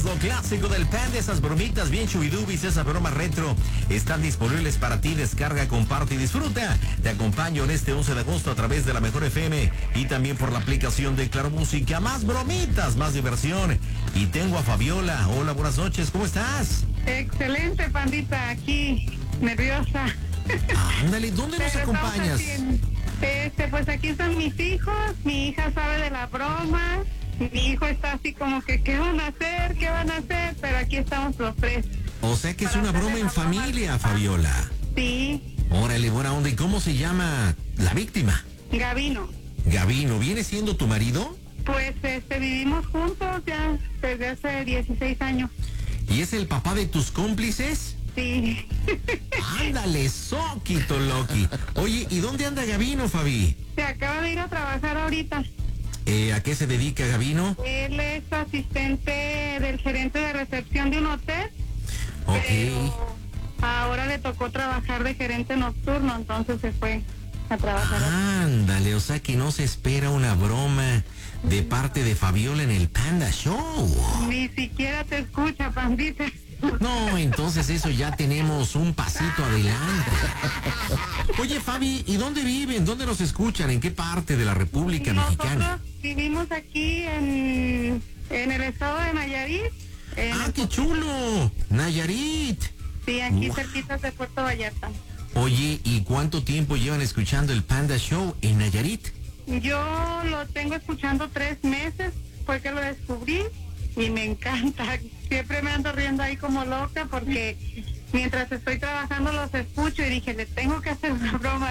lo clásico del Panda, esas bromitas bien chubidubis, esas bromas retro, están disponibles para ti. Descarga, comparte y disfruta. Te acompaño en este 11 de agosto a través de la Mejor FM y también por la aplicación de Claro Música. Más bromitas, más diversión. Y tengo a Fabiola. Hola, buenas noches, ¿cómo estás? Excelente, Pandita, aquí, nerviosa. Ándale, ¿dónde nos acompañas? Pues aquí están mis hijos, mi hija sabe de la broma, mi hijo está así como que, ¿qué van a hacer? ¿Qué van a hacer? Pero aquí estamos los tres. O sea que es una broma en familia, Fabiola. Sí. Órale, buena onda. ¿Y cómo se llama la víctima? Gabino. Gabino, ¿viene siendo tu marido? Pues vivimos juntos ya desde hace 16 años. ¿Y es el papá de tus cómplices? Sí. Ándale, soquito Loki. Oye, ¿y dónde anda Gabino, Fabi? Se acaba de ir a trabajar ahorita. ¿A qué se dedica Gabino? Él es asistente del gerente de recepción de un hotel. Ok. Pero ahora le tocó trabajar de gerente nocturno, entonces se fue a trabajar. Ándale, o sea que no se espera una broma de parte de Fabiola en el Panda Show. Ni siquiera te escucha, Pandita. No, entonces eso ya tenemos un pasito adelante. Oye, Fabi, ¿y dónde viven? ¿Dónde nos escuchan? ¿En qué parte de la República Mexicana? Nosotros vivimos aquí en el estado de Nayarit. ¡Ah, qué chulo! Nayarit. Sí, aquí cerquita de Puerto Vallarta. Oye, ¿y cuánto tiempo llevan escuchando el Panda Show en Nayarit? Yo lo tengo escuchando 3 meses, fue que lo descubrí y me encanta. Siempre me ando riendo ahí como loca porque mientras estoy trabajando los escucho y dije, le tengo que hacer una broma.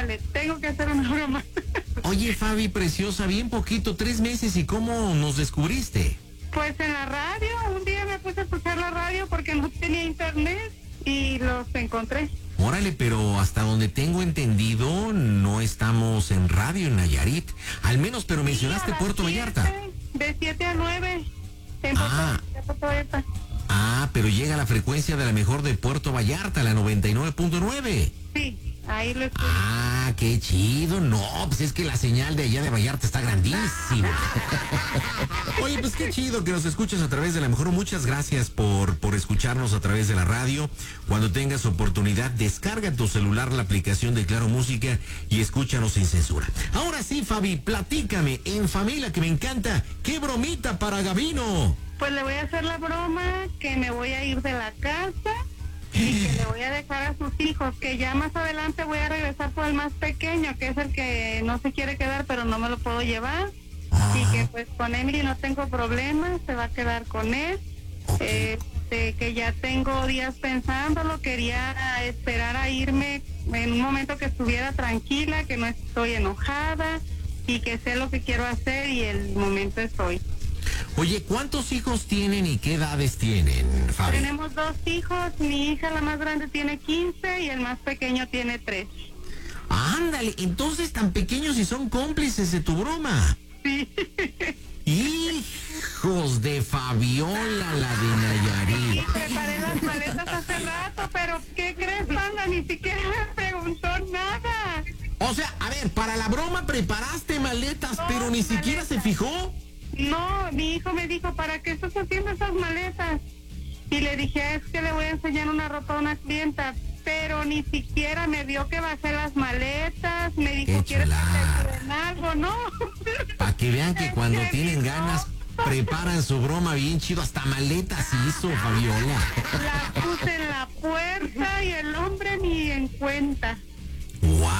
Oye, Fabi, preciosa, bien poquito, 3 meses, ¿y cómo nos descubriste? Pues en la radio, un día me puse a escuchar la radio porque no tenía internet y los encontré. Órale, pero hasta donde tengo entendido, no estamos en radio en Nayarit. Al menos, pero mencionaste Puerto Vallarta. De 7 a 9. En Puerto Vallarta. Ah, pero llega la frecuencia de la mejor de Puerto Vallarta, la 99.9. Sí, ahí lo escuché. Ah, qué chido. No, pues es que la señal de allá de Vallarta está grandísima. Oye, pues qué chido que nos escuches a través de la mejor. Muchas gracias por escucharnos a través de la radio. Cuando tengas oportunidad, descarga tu celular la aplicación de Claro Música y escúchanos sin censura. Ahora sí, Fabi, platícame, en familia, que me encanta, ¿qué bromita para Gabino? Pues le voy a hacer la broma que me voy a ir de la casa y que le voy a dejar a sus hijos, que ya más adelante voy a regresar por el más pequeño, que es el que no se quiere quedar, pero no me lo puedo llevar. Y que pues con Emily no tengo problemas, se va a quedar con él. Que ya tengo días pensándolo, quería esperar a irme en un momento que estuviera tranquila, que no estoy enojada y que sé lo que quiero hacer y el momento es hoy. Oye, ¿cuántos hijos tienen y qué edades tienen, Fabi? Tenemos 2 hijos, mi hija la más grande tiene 15 y el más pequeño tiene 3. Ándale, entonces tan pequeños y son cómplices de tu broma. Sí. Hijos de Fabiola, la de Nayarit. Sí, preparé las maletas hace rato, pero ¿qué crees, Panda? Ni siquiera me preguntó nada. O sea, a ver, para la broma preparaste maletas, pero ni siquiera se fijó. No, mi hijo me dijo, ¿para qué estás haciendo esas maletas? Y le dije, es que le voy a enseñar una ropa a una clienta, pero ni siquiera me vio que bajé las maletas, me dijo, ¿quieres que te ayude en algo? No. Para que vean que cuando tienen ganas, preparan su broma bien chido, hasta maletas hizo Fabiola. La puse en la puerta y el hombre ni en cuenta. Wow.